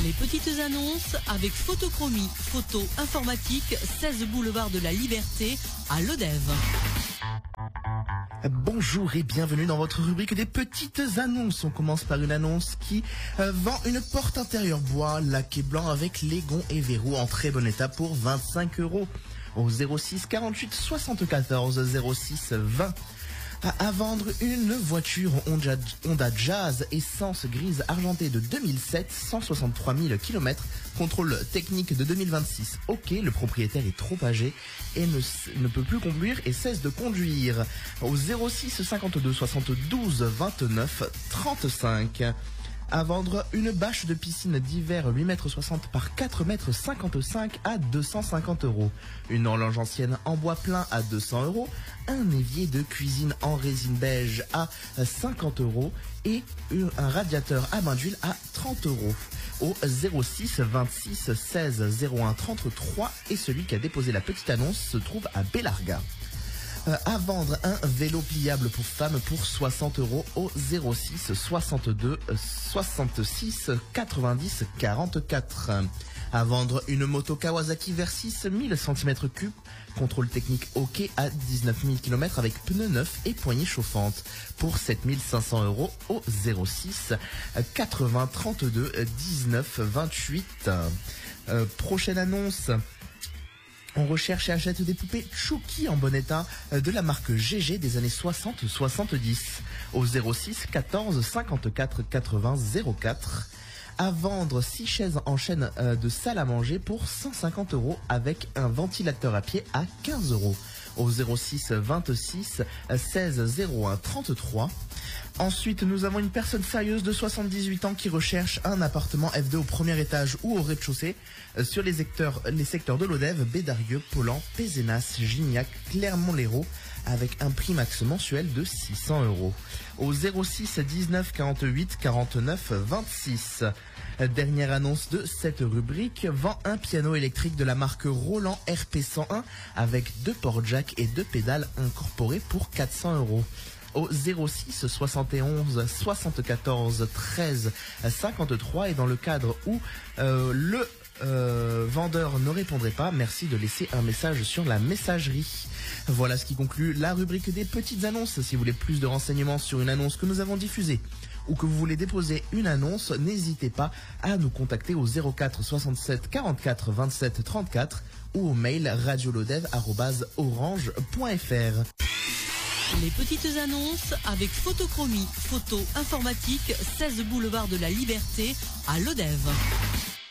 Les petites annonces avec Photochromie, photo informatique, 16 boulevard de la Liberté à Lodève. Bonjour et bienvenue dans votre rubrique des petites annonces. On commence par une annonce qui vend une porte intérieure bois laqué blanc avec les gonds et verrous en très bon état pour 25 € au 06 48 74 06 20. À vendre une voiture Honda Jazz essence grise argentée de 2007, 163 000 km, contrôle technique de 2026. Ok, le propriétaire est trop âgé et ne peut plus conduire et cesse de conduire. Au 06 52 72 29 35. À vendre une bâche de piscine d'hiver 8,60 m par 4,55 m à 250 €. Une horloge ancienne en bois plein à 200 €. Un évier de cuisine en résine beige à 50 € et un radiateur à bain d'huile à 30 €. Au 06 26 16 01 33 et celui qui a déposé la petite annonce se trouve à Bellarga. À vendre un vélo pliable pour femmes pour 60 € au 06 62 66 90 44. À vendre une moto Kawasaki Versys 1000 cm3, contrôle technique OK à 19 000 km avec pneus neufs et poignées chauffantes pour 7 500 € au 06 80 32 19 28. Prochaine annonce. On recherche et achète des poupées Chucky en bon état de la marque GG des années 60-70 au 06 14 54 80 04. À vendre 6 chaises en chaîne de salle à manger pour 150 € avec un ventilateur à pied à 15 € au 06 26 16 01 33. Ensuite, nous avons une personne sérieuse de 78 ans qui recherche un appartement F2 au premier étage ou au rez-de-chaussée sur les secteurs de Lodève, Bédarieux, Paulan, Pézenas, Gignac, Clermont-Lérault avec un prix max mensuel de 600 € au 06 19 48 49 26. Dernière annonce de cette rubrique, vend un piano électrique de la marque Roland RP101 avec 2 ports jack et 2 pédales incorporées pour 400 € au 06 71 74 13 53 et dans le cadre où le vendeur ne répondrait pas, merci de laisser un message sur la messagerie. Voilà ce qui conclut la rubrique des petites annonces. Si vous voulez plus de renseignements sur une annonce que nous avons diffusée ou que vous voulez déposer une annonce, n'hésitez pas à nous contacter au 04 67 44 27 34 ou au mail radiolodève@orange.fr. Les petites annonces avec Photochromie, photo informatique, 16 boulevard de la Liberté à Lodève.